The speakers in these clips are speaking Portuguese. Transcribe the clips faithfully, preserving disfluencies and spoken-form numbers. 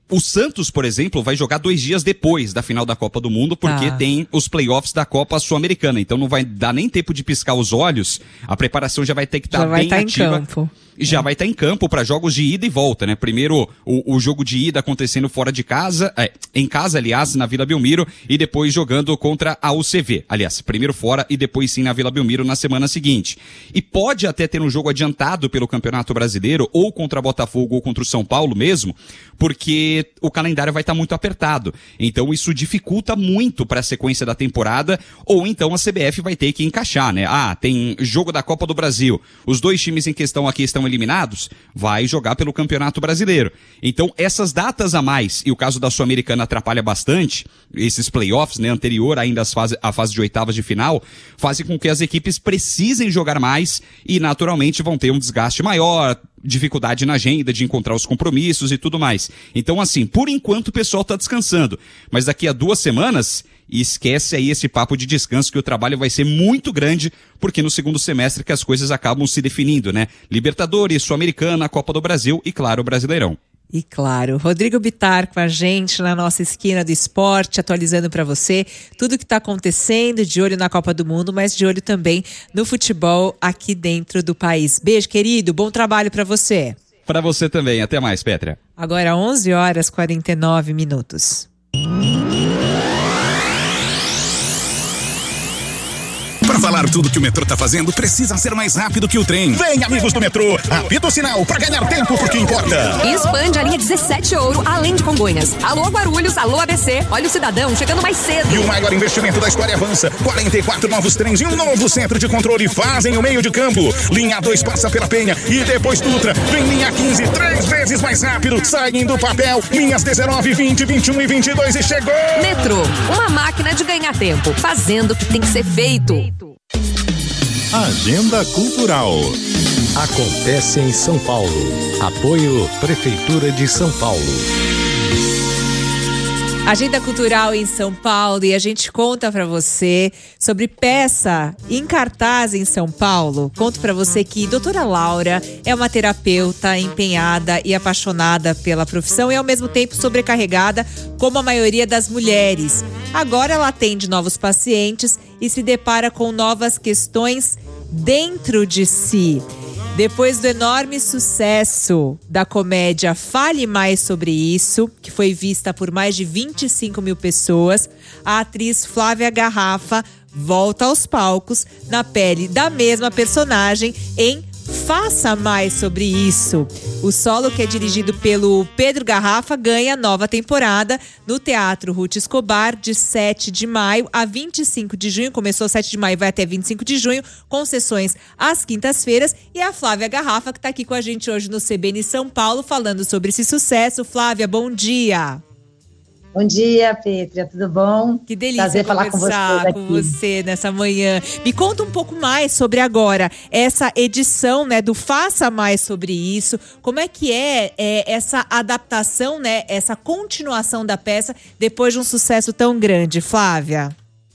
O Santos, por exemplo, vai jogar dois dias depois da final da Copa do Mundo, porque ah. tem os playoffs da Copa Sul-Americana. Então não vai dar nem tempo de piscar os olhos, a preparação já vai ter que estar tá bem tá ativa. Em campo. E já é. vai estar tá em campo para jogos de ida e volta, né? Primeiro o, o jogo de ida acontecendo fora de casa, é, em casa, aliás, na Vila Belmiro, e depois jogando contra a U C V. Aliás, primeiro fora e depois sim na Vila Belmiro na semana seguinte. E pode até ter um jogo adiantado pelo Campeonato Brasileiro, ou contra Botafogo ou contra o São Paulo mesmo, porque o calendário vai estar muito apertado. Então isso dificulta muito para a sequência da temporada, ou então a C B F vai ter que encaixar, né? Ah, tem jogo da Copa do Brasil. Os dois times em questão aqui estão eliminados, vai jogar pelo Campeonato Brasileiro. Então essas datas a mais, e o caso da Sul-Americana atrapalha bastante, esses playoffs, né, anterior ainda às fase, à fase de oitavas de final, fazem com que as equipes precisem jogar mais e naturalmente vão ter um desgaste maior, dificuldade na agenda de encontrar os compromissos e tudo mais. Então assim, por enquanto o pessoal tá descansando, mas daqui a duas semanas, esquece aí esse papo de descanso, que o trabalho vai ser muito grande, porque no segundo semestre que as coisas acabam se definindo, né? Libertadores, Sul-Americana, Copa do Brasil e, claro, o Brasileirão. E claro, Rodrigo Bittar com a gente na nossa esquina do esporte, atualizando para você tudo que está acontecendo, de olho na Copa do Mundo, mas de olho também no futebol aqui dentro do país. Beijo, querido, bom trabalho para você. Para você também, até mais, Pétria. Agora onze horas e quarenta e nove minutos. Para falar tudo que o metrô tá fazendo, precisa ser mais rápido que o trem. Vem, amigos do metrô, apita o sinal para ganhar tempo, porque importa. Expande a linha dezessete Ouro, além de Congonhas. Alô, Guarulhos, alô, A B C. Olha o cidadão chegando mais cedo. E o maior investimento da história avança. quarenta e quatro novos trens e um novo centro de controle fazem o meio de campo. Linha dois passa pela Penha e depois Dutra. Vem linha quinze, três vezes mais rápido. Saem do papel. Linhas dezenove, vinte, vinte e um e vinte e dois e chegou. Metrô, uma máquina de ganhar tempo, fazendo o que tem que ser feito. Agenda Cultural. Acontece em São Paulo. Apoio Prefeitura de São Paulo. Agenda Cultural em São Paulo, e a gente conta para você sobre peça em cartaz em São Paulo. Conto para você que doutora Laura é uma terapeuta empenhada e apaixonada pela profissão e ao mesmo tempo sobrecarregada, como a maioria das mulheres. Agora ela atende novos pacientes e se depara com novas questões dentro de si. Depois do enorme sucesso da comédia Fale Mais Sobre Isso, que foi vista por mais de vinte e cinco mil pessoas, a atriz Flávia Garrafa volta aos palcos na pele da mesma personagem em Faça Mais Sobre Isso. O solo, que é dirigido pelo Pedro Garrafa, ganha nova temporada no Teatro Ruth Escobar de sete de maio a vinte e cinco de junho. Começou sete de maio e vai até vinte e cinco de junho, com sessões às quintas-feiras. E a Flávia Garrafa, que está aqui com a gente hoje no C B N São Paulo, falando sobre esse sucesso. Flávia, bom dia! Bom dia, Pétria, tudo bom? Que delícia Prazer falar com você, com você nessa manhã. Me conta um pouco mais sobre agora essa edição, né, do Faça Mais Sobre Isso. Como é que é, é essa adaptação, né, essa continuação da peça depois de um sucesso tão grande, Flávia?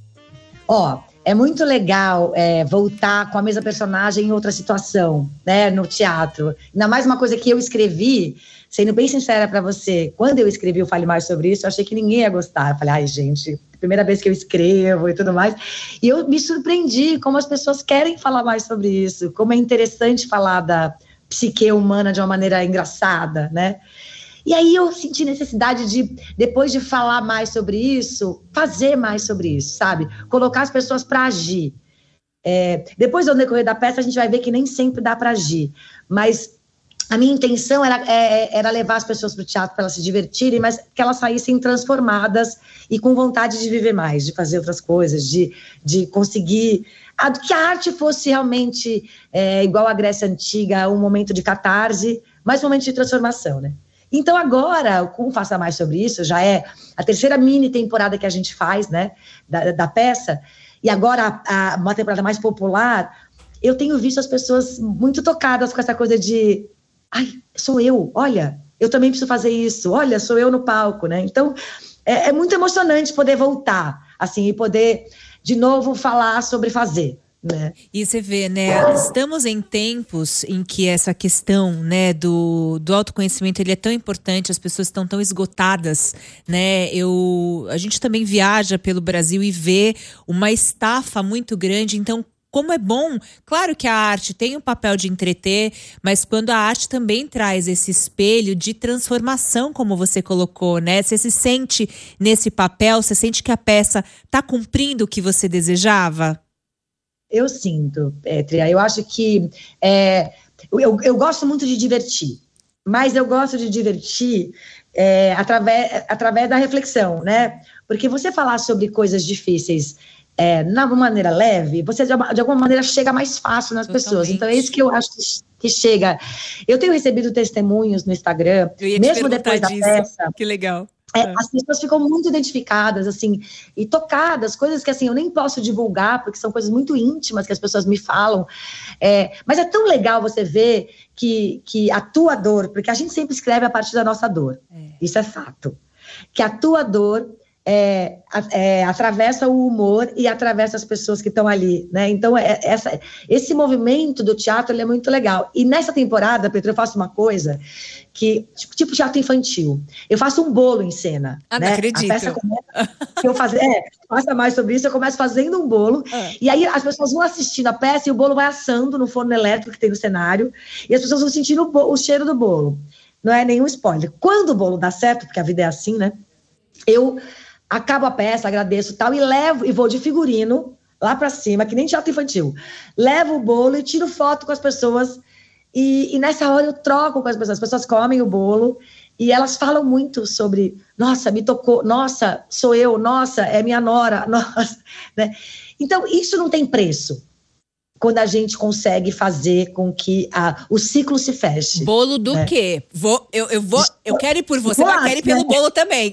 Ó, é muito legal é, voltar com a mesma personagem em outra situação, né, no teatro. Ainda mais uma coisa que eu escrevi. Sendo bem sincera pra você, quando eu escrevi o Fale Mais Sobre Isso, eu achei que ninguém ia gostar. Eu falei, ai, gente, primeira vez que eu escrevo e tudo mais. E eu me surpreendi como as pessoas querem falar mais sobre isso, como é interessante falar da psique humana de uma maneira engraçada, né? E aí eu senti necessidade de, depois de falar mais sobre isso, fazer mais sobre isso, sabe? Colocar as pessoas pra agir. É, depois, ao decorrer da peça, a gente vai ver que nem sempre dá pra agir, mas a minha intenção era, é, era levar as pessoas para o teatro para elas se divertirem, mas que elas saíssem transformadas e com vontade de viver mais, de fazer outras coisas, de, de conseguir... A, que a arte fosse realmente, é, igual à Grécia Antiga, um momento de catarse, mas um momento de transformação, né? Então agora, com Faça Mais Sobre Isso, já é a terceira mini temporada que a gente faz, né, da, da peça, e agora a, a, uma temporada mais popular, eu tenho visto as pessoas muito tocadas com essa coisa de... Ai, sou eu, olha, eu também preciso fazer isso, olha, sou eu no palco, né? Então, é, é muito emocionante poder voltar, assim, e poder, de novo, falar sobre fazer, né? E você vê, né, estamos em tempos em que essa questão, né, do, do autoconhecimento, ele é tão importante, as pessoas estão tão esgotadas, né, eu, a gente também viaja pelo Brasil e vê uma estafa muito grande, então como é bom, claro que a arte tem um papel de entreter, mas quando a arte também traz esse espelho de transformação, como você colocou, né, você se sente nesse papel, você sente que a peça está cumprindo o que você desejava? Eu sinto, Pétria, eu acho que é, eu, eu gosto muito de divertir, mas eu gosto de divertir é, através, através da reflexão, né? Porque você falar sobre coisas difíceis é, de uma maneira leve, você de, de alguma maneira chega mais fácil nas Totalmente. pessoas. Então é isso que eu acho que, que chega. Eu tenho recebido testemunhos no Instagram, mesmo depois da peça. Que legal. É, as pessoas ficam muito identificadas, assim, e tocadas, coisas que, assim, eu nem posso divulgar, porque são coisas muito íntimas que as pessoas me falam, é, mas é tão legal você ver que, que a tua dor, porque a gente sempre escreve a partir da nossa dor, é. Isso é fato, que a tua dor é, é, atravessa o humor e atravessa as pessoas que estão ali, né, então é, essa, esse movimento do teatro, ele é muito legal, e nessa temporada, Pedro, eu faço uma coisa que, tipo teatro infantil, eu faço um bolo em cena, ah, né? Não acredito. A peça começa, eu fazer, é, faça mais sobre isso, eu começo fazendo um bolo, ah. E aí as pessoas vão assistindo a peça e o bolo vai assando no forno elétrico que tem no cenário, e as pessoas vão sentindo o, bo- o cheiro do bolo, não é nenhum spoiler. Quando o bolo dá certo, porque a vida é assim, né, eu acabo a peça, agradeço e tal, e levo, e vou de figurino lá pra cima, que nem teatro infantil, levo o bolo e tiro foto com as pessoas. E, e nessa hora eu troco com as pessoas, as pessoas comem o bolo e elas falam muito sobre, nossa, me tocou, nossa, sou eu, nossa, é minha nora, nossa, né? Então, isso não tem preço, quando a gente consegue fazer com que a, o ciclo se feche. Bolo do né? quê? Vou, eu, eu, vou, eu quero ir por você, mas quero ir pelo né? bolo também.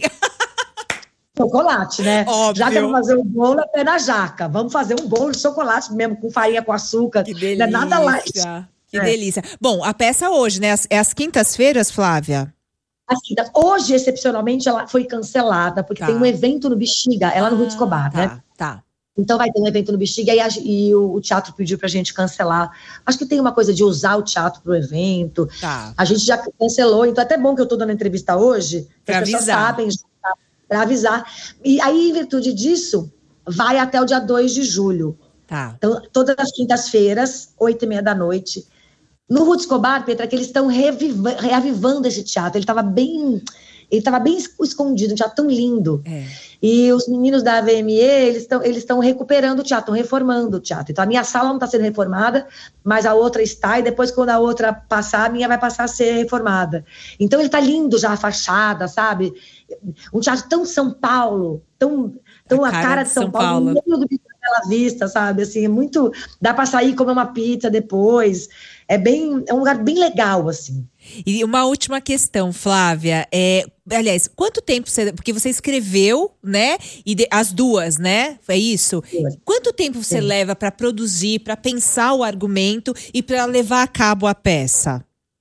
Chocolate, né? Óbvio. Já que eu vou fazer o bolo, é pé na jaca. Vamos fazer um bolo de chocolate mesmo, com farinha, com açúcar. Que delícia. Não é nada light. Que é. delícia. Bom, a peça hoje, né? É às quintas-feiras, Flávia? As quintas. Hoje, excepcionalmente, ela foi cancelada, porque tá. tem um evento no Bexiga, ela ah, no Rio de Escobar, tá, né? Tá. Então vai ter um evento no Bexiga e, a, e o, o teatro pediu pra gente cancelar. Acho que tem uma coisa de usar o teatro pro evento. Tá. A gente já cancelou, então é até bom que eu tô dando entrevista hoje, que as pessoas sabem, pra avisar. E aí, em virtude disso, vai até o dia dois de julho. Tá. Então, todas as quintas-feiras, oito e meia da noite. No Ruth Escobar, Petra, que eles estão reaviva- reavivando esse teatro. Ele estava bem, ele estava bem escondido, um teatro tão lindo. É. E os meninos da A V M E, eles estão eles estão recuperando o teatro, estão reformando o teatro. Então, a minha sala não está sendo reformada, mas a outra está, e depois, quando a outra passar, a minha vai passar a ser reformada. Então, ele está lindo já, a fachada, sabe? Um teatro tão São Paulo, tão, tão a, a cara, cara de São, São Paulo, Paulo. No meio do Bela Vista, sabe? Assim, é muito... Dá para sair e comer uma pizza depois. É bem, é um lugar bem legal, assim. E uma última questão, Flávia, é, aliás, quanto tempo você, porque você escreveu, né, e de, as duas, né, é isso? Sim. Quanto tempo você Sim. leva para produzir, para pensar o argumento e para levar a cabo a peça?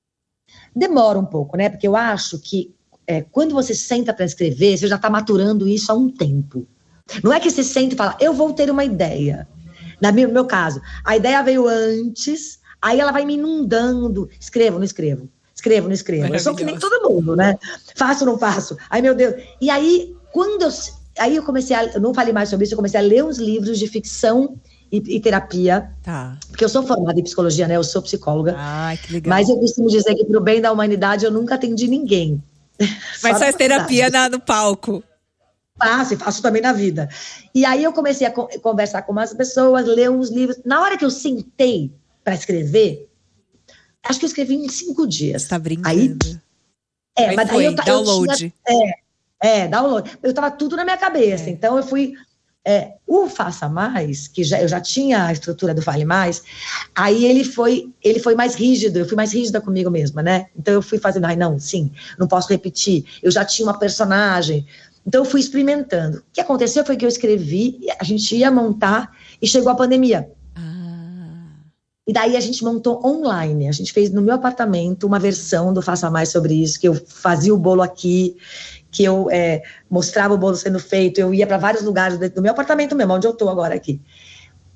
Demora um pouco, né, porque eu acho que é, quando você senta para escrever, você já está maturando isso há um tempo. Não é que você senta e fala, eu vou ter uma ideia. No meu, meu caso, a ideia veio antes, aí ela vai me inundando. Escrevo, não escrevo. Escrevo, não escrevo. Eu sou que nem todo mundo, né? Faço, não faço. Ai, meu Deus. E aí, quando eu... Aí eu comecei a... Eu não falei mais sobre isso, eu comecei a ler uns livros de ficção e, e terapia. Tá. Porque eu sou formada em psicologia, né? Eu sou psicóloga. Ai, que legal. Mas eu costumo dizer que pro bem da humanidade eu nunca atendi ninguém. Mas faz terapia na, no palco. Faço, e faço também na vida. E aí eu comecei a co- conversar com umas pessoas, ler uns livros. Na hora que eu sentei para escrever, acho que eu escrevi em cinco dias. Tá brincando. Aí, é, aí mas foi, aí eu, download. Eu tinha, é, é, download. Eu tava tudo na minha cabeça. É. Então eu fui... É, o Faça Mais, que já, eu já tinha a estrutura do Fale Mais, aí ele foi, ele foi mais rígido, eu fui mais rígida comigo mesma, né? Então eu fui fazendo, ai não, sim, não posso repetir. Eu já tinha uma personagem... Então, eu fui experimentando. O que aconteceu foi que eu escrevi, a gente ia montar e chegou a pandemia. Ah. E daí a gente montou online. A gente fez no meu apartamento uma versão do Faça Mais sobre isso, que eu fazia o bolo aqui, que eu é, mostrava o bolo sendo feito, eu ia para vários lugares do meu apartamento mesmo, onde eu estou agora aqui.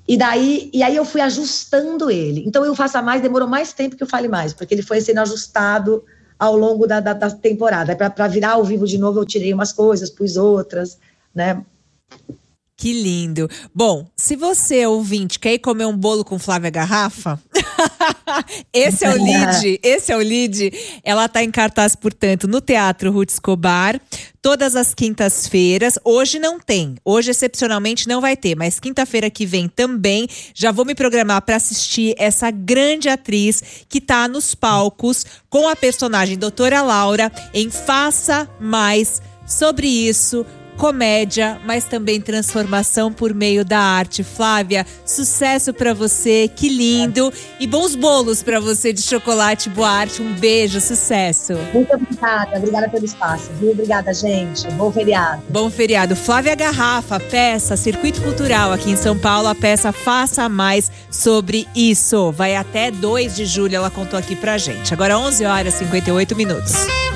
E daí, e aí eu fui ajustando ele. Então, eu Faça Mais demorou mais tempo que o Fale Mais, porque ele foi sendo ajustado ao longo da, da, da temporada. Para virar ao vivo de novo, eu tirei umas coisas, pus outras, né? Que lindo. Bom, se você, ouvinte, quer ir comer um bolo com Flávia Garrafa, esse é o lead, esse é o lead. Ela tá em cartaz, portanto, no Teatro Ruth Escobar, todas as quintas-feiras. Hoje não tem, hoje excepcionalmente não vai ter, mas quinta-feira que vem também. Já vou me programar para assistir essa grande atriz que tá nos palcos com a personagem Doutora Laura em Faça Mais. Sobre isso, comédia, mas também transformação por meio da arte. Flávia, sucesso pra você, que lindo. E bons bolos pra você de chocolate Boa Arte. Um beijo, sucesso. Muito obrigada, obrigada pelo espaço, viu? Obrigada, gente. Bom feriado. Bom feriado. Flávia Garrafa, peça Circuito Cultural aqui em São Paulo, a peça Faça Mais sobre isso. Vai até dois de julho, ela contou aqui pra gente. Agora onze horas e cinquenta e oito minutos.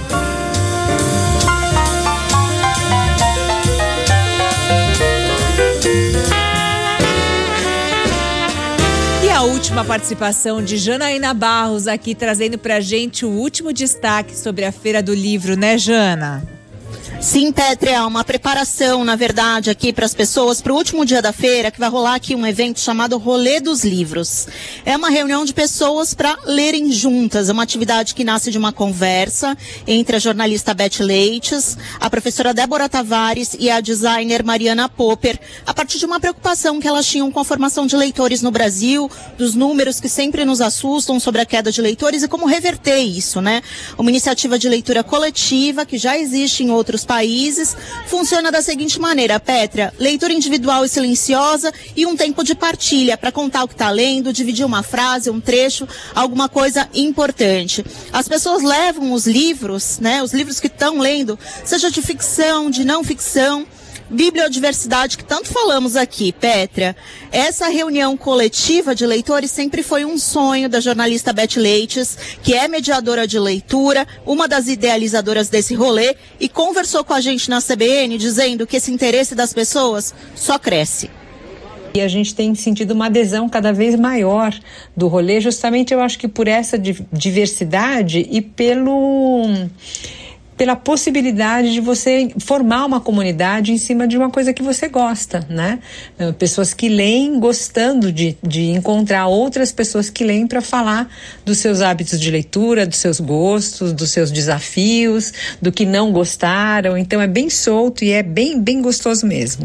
A última participação de Janaína Barros aqui, trazendo pra gente o último destaque sobre a Feira do Livro, né, Jana? Sim, Pétria, uma preparação, na verdade, aqui para as pessoas, para o último dia da feira, que vai rolar aqui um evento chamado Rolê dos Livros. É uma reunião de pessoas para lerem juntas, é uma atividade que nasce de uma conversa entre a jornalista Beth Leites, a professora Débora Tavares e a designer Mariana Popper, a partir de uma preocupação que elas tinham com a formação de leitores no Brasil, dos números que sempre nos assustam sobre a queda de leitores e como reverter isso, né? Uma iniciativa de leitura coletiva que já existe em outros países, funciona da seguinte maneira, Pétria: leitura individual e silenciosa e um tempo de partilha para contar o que está lendo, dividir uma frase, um trecho, alguma coisa importante. As pessoas levam os livros, né, os livros que estão lendo, seja de ficção, de não ficção, bibliodiversidade, que tanto falamos aqui, Pétria. Essa reunião coletiva de leitores sempre foi um sonho da jornalista Beth Leites, que é mediadora de leitura, uma das idealizadoras desse rolê, e conversou com a gente na C B N dizendo que esse interesse das pessoas só cresce. E a gente tem sentido uma adesão cada vez maior do rolê, justamente eu acho que por essa diversidade e pelo... pela possibilidade de você formar uma comunidade em cima de uma coisa que você gosta, né? Pessoas que leem gostando de, de encontrar outras pessoas que leem para falar dos seus hábitos de leitura, dos seus gostos, dos seus desafios, do que não gostaram. Então é bem solto e é bem, bem gostoso mesmo.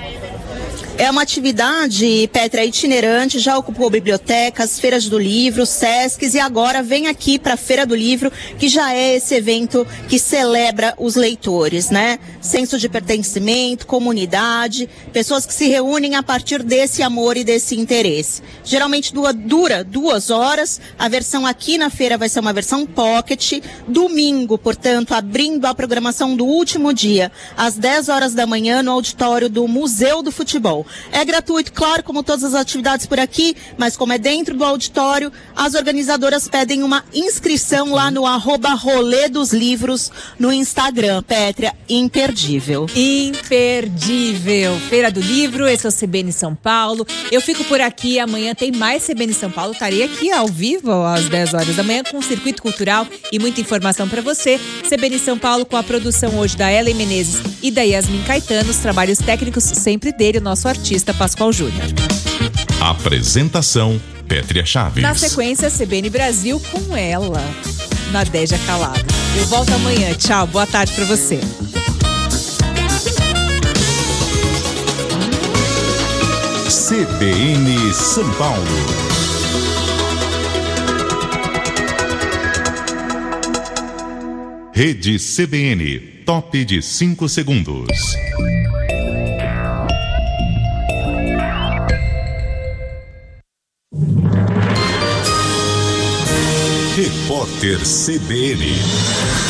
É uma atividade, Pétria, itinerante, já ocupou bibliotecas, feiras do livro, Sescs, e agora vem aqui para a Feira do Livro, que já é esse evento que celebra os leitores, né? Senso de pertencimento, comunidade, pessoas que se reúnem a partir desse amor e desse interesse. Geralmente dura, dura duas horas, a versão aqui na feira vai ser uma versão pocket, domingo, portanto, abrindo a programação do último dia, às dez horas da manhã, no auditório do Museu do Futebol. É gratuito, claro, como todas as atividades por aqui, mas como é dentro do auditório, as organizadoras pedem uma inscrição lá no arroba Rolê dos Livros no Instagram. Pétria, imperdível. Imperdível. Feira do Livro, esse é o C B N São Paulo. Eu fico por aqui, amanhã tem mais C B N São Paulo. Estarei aqui ao vivo às dez horas da manhã com o Circuito Cultural e muita informação para você. C B N São Paulo com a produção hoje da Ellen Menezes e da Yasmin Caetano, os trabalhos técnicos sempre dele, o nosso artista Pascoal Júnior. Apresentação: Pétria Chaves. Na sequência, C B N Brasil com ela, Nadégia Calado. Eu volto amanhã. Tchau, boa tarde pra você. C B N São Paulo. Rede C B N, top de cinco segundos. Repórter C B N.